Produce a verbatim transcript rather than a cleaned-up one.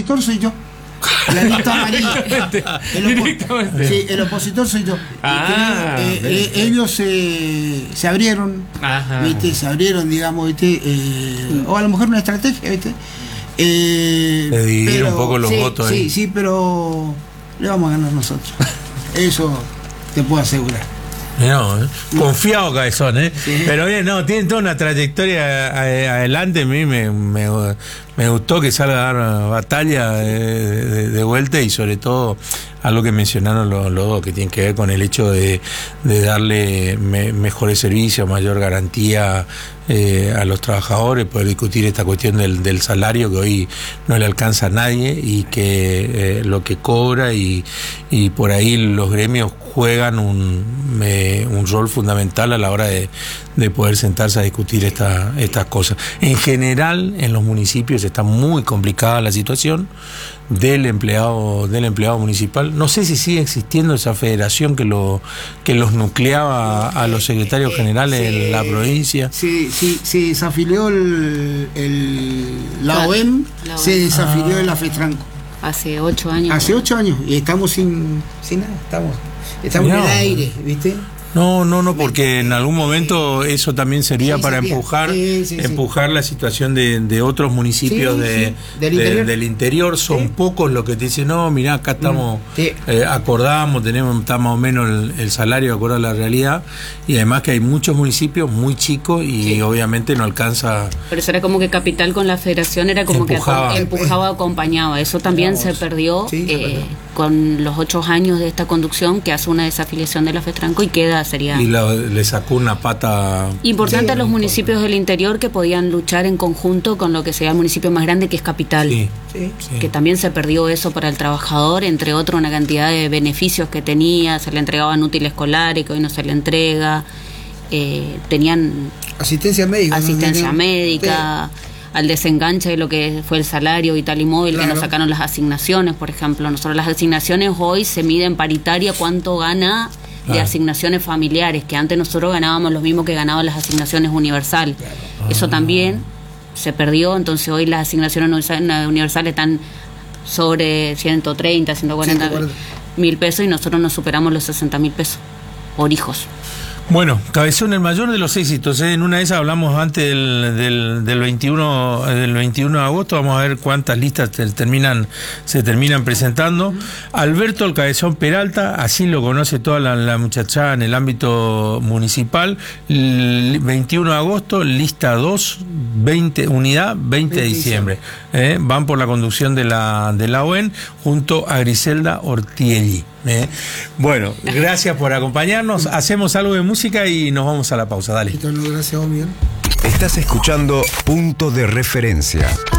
opositor soy yo. La lista amarilla. El, opo sí, el opositor soy yo. Ah, eh, eh, ellos eh, se abrieron, Ajá. ¿viste? Se abrieron, digamos, ¿viste? Eh, o a lo mejor una estrategia, ¿viste? Eh, de dividir pero, un poco los sí, votos sí, ahí. Sí, pero le vamos a ganar nosotros. Eso te puedo asegurar. No, ¿eh? Confiado Cabezón, ¿eh? Sí. Pero bien, no, tienen toda una trayectoria a, a, adelante. A mí me, me, me gustó que salga a dar batalla de, de, de vuelta, y sobre todo algo que mencionaron los, los dos, que tiene que ver con el hecho de, de darle me, mejores servicios, mayor garantía eh, a los trabajadores, poder discutir esta cuestión del, del salario que hoy no le alcanza a nadie, y que eh, lo que cobra, y, y por ahí los gremios juegan un, me, un rol fundamental a la hora de, de poder sentarse a discutir esta, estas cosas. En general, en los municipios está muy complicada la situación del empleado del empleado municipal. No sé si sigue existiendo esa federación que lo que los nucleaba a los secretarios generales sí, en la provincia. Sí, sí, se desafilió el, el la O E M, la O E M. se desafilió Ah. el AFETRANCO. Hace ocho años. Hace ocho años y estamos sin, sin nada, estamos, estamos Mirá. en el aire, ¿viste? No, no, no, porque en algún momento eso también sería Sí, para sería. empujar Sí, sí, sí. empujar la situación de, de otros municipios Sí, de, sí, del de- interior. del interior. Son Sí. pocos los que te dicen, no, mirá, acá estamos, Sí. eh, acordamos, tenemos, está más o menos el, el salario de acuerdo a la realidad, y además que hay muchos municipios muy chicos y Sí. obviamente no alcanza. Pero eso era como que Capital con la federación era como Empujaba. que acom- empujaba, acompañaba. Eso también Digamos, se perdió sí, se eh, perdió. con los ocho años de esta conducción, que hace una desafiliación de la FETRANCO y queda, sería... Y la- le sacó una pata. Importante Sí, a los municipios del interior que podían luchar en conjunto con lo que sería el municipio más grande, que es Capital. Sí, Sí. sí. Que también se perdió eso para el trabajador, entre otros una cantidad de beneficios que tenía, se le entregaban útiles escolares que hoy no se le entrega, eh, tenían Asistencia médica. ¿no? asistencia Tenemos- médica, al desenganche de lo que fue el salario Vital y Móvil, Claro. que nos sacaron las asignaciones, por ejemplo. Nosotros las asignaciones hoy se miden paritaria cuánto gana de Claro. asignaciones familiares, que antes nosotros ganábamos lo mismo que ganaban las asignaciones universales. Eso también se perdió, entonces hoy las asignaciones universal- universales están sobre ciento treinta, ciento cuarenta ciento cuarenta mil pesos, y nosotros nos superamos los sesenta mil pesos por hijos. Bueno, Cabezón, el mayor de los éxitos, ¿eh? En una de esas hablamos antes del, del, del, veintiuno, del veintiuno de agosto, vamos a ver cuántas listas te terminan, se terminan presentando. Alberto el Cabezón Peralta, así lo conoce toda la, la muchachada en el ámbito municipal. El veintiuno de agosto, lista dos, veinte, unidad veinte de diciembre. ¿eh? Van por la conducción de la, de la O E N junto a Griselda Ortielli. ¿eh? Bueno, gracias por acompañarnos. Hacemos algo de música y nos vamos a la pausa. Dale. Gracias, Miguel. Estás escuchando Punto de Referencia.